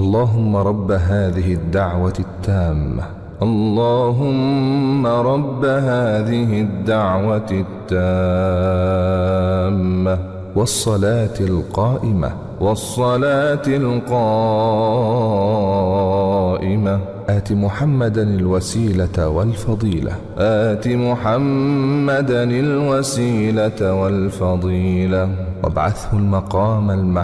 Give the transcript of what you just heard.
اللهم رب هذه الدعوة التامة اللهم رب هذه الدعوة التامة والصلاة القائمة آت محمدا الوسيلة والفضيلة وابعثه المقام المحمود